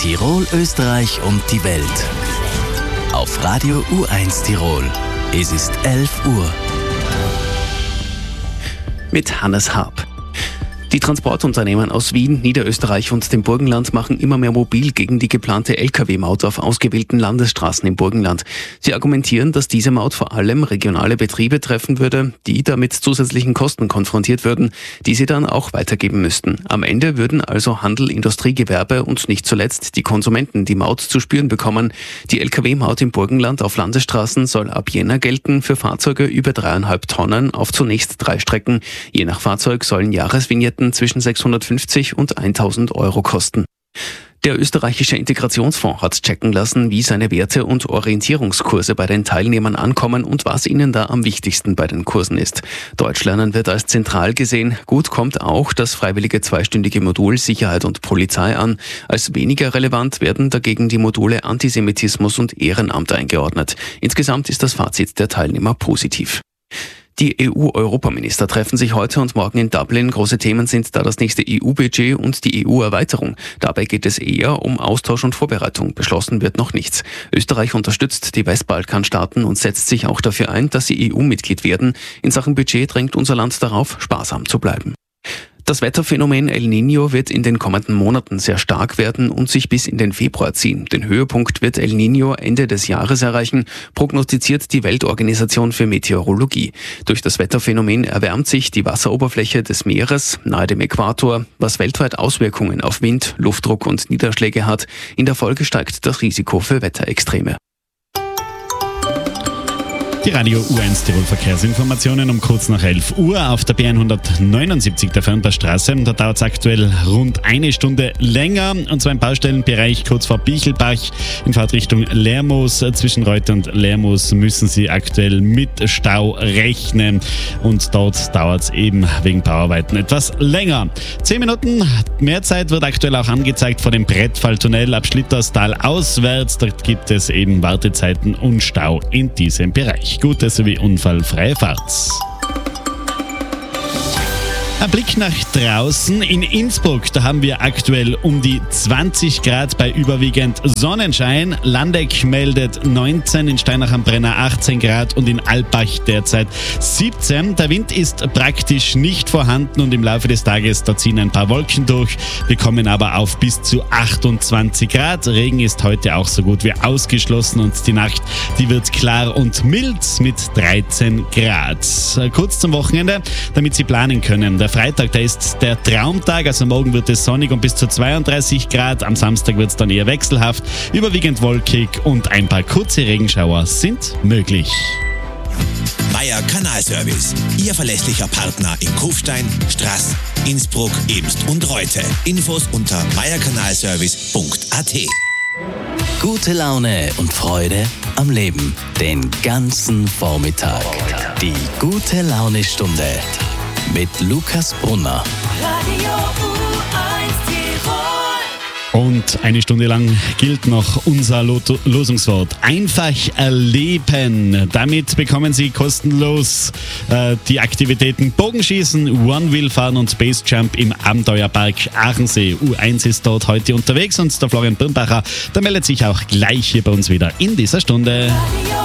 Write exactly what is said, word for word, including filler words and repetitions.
Tirol, Österreich und die Welt. Auf Radio U eins Tirol. Es ist elf Uhr. Mit Hannes Harp. Die Transportunternehmen aus Wien, Niederösterreich und dem Burgenland machen immer mehr mobil gegen die geplante L K W-Maut auf ausgewählten Landesstraßen im Burgenland. Sie argumentieren, dass diese Maut vor allem regionale Betriebe treffen würde, die damit zusätzlichen Kosten konfrontiert würden, die sie dann auch weitergeben müssten. Am Ende würden also Handel, Industrie, Gewerbe und nicht zuletzt die Konsumenten die Maut zu spüren bekommen. Die L K W-Maut im Burgenland auf Landesstraßen soll ab Jänner gelten für Fahrzeuge über dreieinhalb Tonnen auf zunächst drei Strecken. Je nach Fahrzeug sollen Jahresvignetten zwischen sechshundertfünfzig und tausend Euro kosten. Der österreichische Integrationsfonds hat checken lassen, wie seine Werte- und Orientierungskurse bei den Teilnehmern ankommen und was ihnen da am wichtigsten bei den Kursen ist. Deutschlernen wird als zentral gesehen. Gut kommt auch das freiwillige zweistündige Modul Sicherheit und Polizei an. Als weniger relevant werden dagegen die Module Antisemitismus und Ehrenamt eingeordnet. Insgesamt ist das Fazit der Teilnehmer positiv. Die E U-Europaminister treffen sich heute und morgen in Dublin. Große Themen sind da das nächste E U-Budget und die E U-Erweiterung. Dabei geht es eher um Austausch und Vorbereitung. Beschlossen wird noch nichts. Österreich unterstützt die Westbalkanstaaten und setzt sich auch dafür ein, dass sie E U-Mitglied werden. In Sachen Budget drängt unser Land darauf, sparsam zu bleiben. Das Wetterphänomen El Niño wird in den kommenden Monaten sehr stark werden und sich bis in den Februar ziehen. Den Höhepunkt wird El Niño Ende des Jahres erreichen, prognostiziert die Weltorganisation für Meteorologie. Durch das Wetterphänomen erwärmt sich die Wasseroberfläche des Meeres nahe dem Äquator, was weltweit Auswirkungen auf Wind, Luftdruck und Niederschläge hat. In der Folge steigt das Risiko für Wetterextreme. Die Radio U eins Tirol Verkehrsinformationen um kurz nach elf Uhr auf der B hundertneunundsiebzig der Fernbahnstraße. Da dauert es aktuell rund eine Stunde länger, und zwar im Baustellenbereich kurz vor Bichelbach in Fahrtrichtung Lermoos. Zwischen Reute und Lermoos müssen Sie aktuell mit Stau rechnen, und dort dauert es eben wegen Bauarbeiten etwas länger. Zehn Minuten mehr Zeit wird aktuell auch angezeigt vor dem Brettfalltunnel ab Schlitterstal auswärts. Dort gibt es eben Wartezeiten und Stau in diesem Bereich. Gute sowie unfallfreie Fahrt. Ein Blick nach draußen. In Innsbruck, da haben wir aktuell um die zwanzig Grad bei überwiegend Sonnenschein. Landeck meldet neunzehn, in Steinach am Brenner achtzehn Grad und in Alpbach derzeit siebzehn. Der Wind ist praktisch nicht vorhanden und im Laufe des Tages, da ziehen ein paar Wolken durch. Wir kommen aber auf bis zu achtundzwanzig Grad. Regen ist heute auch so gut wie ausgeschlossen und die Nacht, die wird klar und mild mit dreizehn Grad. Kurz zum Wochenende, damit Sie planen können. Der Freitag, da ist der Traumtag, also morgen wird es sonnig und bis zu zweiunddreißig Grad. Am Samstag wird es dann eher wechselhaft, überwiegend wolkig und ein paar kurze Regenschauer sind möglich. Meier Kanalservice, Ihr verlässlicher Partner in Kufstein, Straß, Innsbruck, Ebst und Reute. Infos unter meier kanalservice punkt a t. Gute Laune und Freude am Leben den ganzen Vormittag. Die gute Laune Stunde mit Lukas Brunner. Radio U eins Tirol. Und eine Stunde lang gilt noch unser Lot- Losungswort. Einfach erleben. Damit bekommen Sie kostenlos äh, die Aktivitäten Bogenschießen, One-Wheel-Fahren und Space Jump im Abenteuerpark Aachensee. U eins ist dort heute unterwegs und der Florian Birnbacher, der meldet sich auch gleich hier bei uns wieder in dieser Stunde.